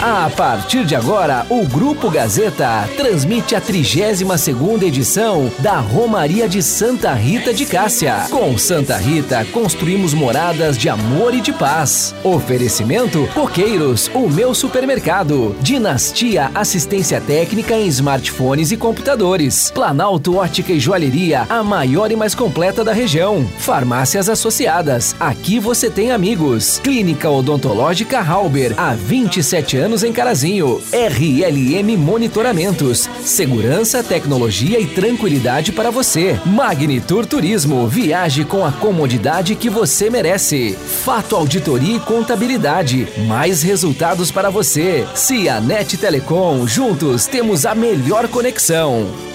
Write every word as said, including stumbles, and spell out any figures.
A partir de agora, o Grupo Gazeta transmite a trigésima segunda edição da Romaria de Santa Rita de Cássia. Com Santa Rita, construímos moradas de amor e de paz. Oferecimento Coqueiros, o meu supermercado. Dinastia Assistência Técnica em smartphones e computadores. Planalto Ótica e Joalheria, a maior e mais completa da região. Farmácias Associadas, aqui você tem amigos. Clínica Odontológica Halber, há vinte e sete anos em Carazinho. R L M Monitoramentos, segurança, tecnologia e tranquilidade para você. Magnitour Turismo, viaje com a comodidade que você merece. Fato Auditoria e Contabilidade, mais resultados para você. Cianet Telecom, juntos temos a melhor conexão.